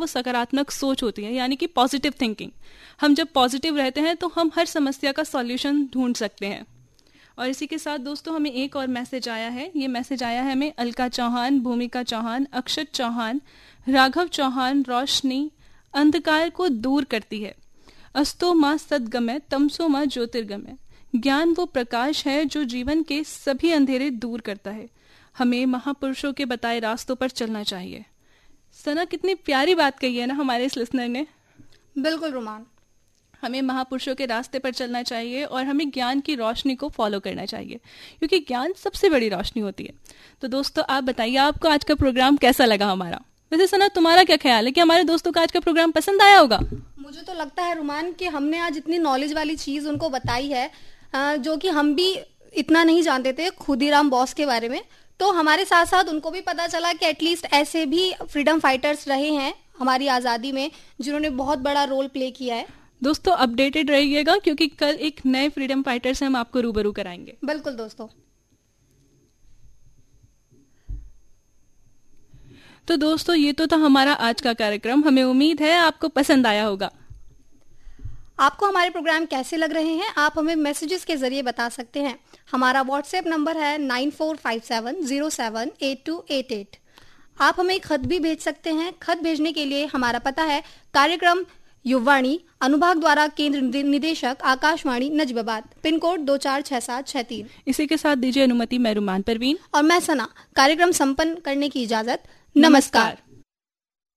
वो सकारात्मक सोच होती है, यानी कि पॉजिटिव थिंकिंग। हम जब पॉजिटिव रहते हैं तो हम हर समस्या का सॉल्यूशन ढूंढ सकते हैं। और इसी के साथ दोस्तों हमें एक और मैसेज आया है। ये मैसेज आया है हमें अलका चौहान, भूमिका चौहान, अक्षत चौहान, राघव चौहान। रोशनी अंधकार को दूर करती है। अस्तो माँ सद्गमय तमसो माँ ज्योतिर्गमय। ज्ञान वो प्रकाश है जो जीवन के सभी अंधेरे दूर करता है। हमें महापुरुषों के बताए रास्तों पर चलना चाहिए। सना, कितनी प्यारी बात कही है ना हमारे इस लिसनर ने। बिल्कुल रुमान, हमें महापुरुषों के रास्ते पर चलना चाहिए और हमें ज्ञान की रोशनी को फॉलो करना चाहिए, क्योंकि ज्ञान सबसे बड़ी रोशनी होती है। तो दोस्तों आप बताइए, आपको आज का प्रोग्राम कैसा लगा हमारा? वैसे सना, तुम्हारा क्या ख्याल है कि हमारे दोस्तों को आज का प्रोग्राम पसंद आया होगा? मुझे तो लगता है रुमान कि हमने आज इतनी नॉलेज वाली चीज उनको बताई है जो कि हम भी इतना नहीं जानते थे खुदीराम बोस के बारे में। तो हमारे साथ साथ उनको भी पता चला कि एटलीस्ट ऐसे भी फ्रीडम फाइटर्स रहे हैं हमारी आज़ादी में जिन्होंने बहुत बड़ा रोल प्ले किया है। दोस्तों अपडेटेड रहिएगा, क्योंकि कल एक नए फ्रीडम फाइटर से हम आपको रूबरू कराएंगे। बिल्कुल दोस्तों। तो दोस्तों ये तो था हमारा आज का कार्यक्रम। हमें उम्मीद है आपको पसंद आया होगा। आपको हमारे प्रोग्राम कैसे लग रहे हैं आप हमें मैसेजेस के जरिए बता सकते हैं। हमारा व्हाट्सएप नंबर है 9457078288। आप हमें खत भी भेज सकते हैं। खत भेजने के लिए हमारा पता है कार्यक्रम युववाणी, अनुभाग द्वारा केंद्र निदेशक आकाशवाणी नजबाबाद, पिन कोड 246763। इसी के साथ दीजिए अनुमति मैं रुमान परवीन और मैं सना कार्यक्रम संपन्न करने की इजाजत। नमस्कार।